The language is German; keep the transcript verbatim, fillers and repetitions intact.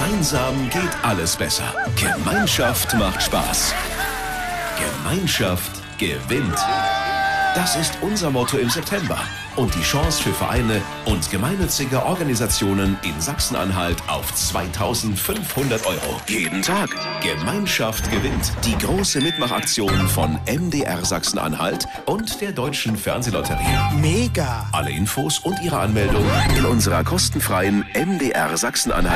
Gemeinsam geht alles besser. Gemeinschaft macht Spaß. Gemeinschaft gewinnt. Das ist unser Motto im September und die Chance für Vereine und gemeinnützige Organisationen in Sachsen-Anhalt auf zweitausendfünfhundert Euro. Jeden Tag. Gemeinschaft gewinnt. Die große Mitmachaktion von M D R Sachsen-Anhalt und der Deutschen Fernsehlotterie. Mega! Alle Infos und ihre Anmeldung in unserer kostenfreien M D R Sachsen-Anhalt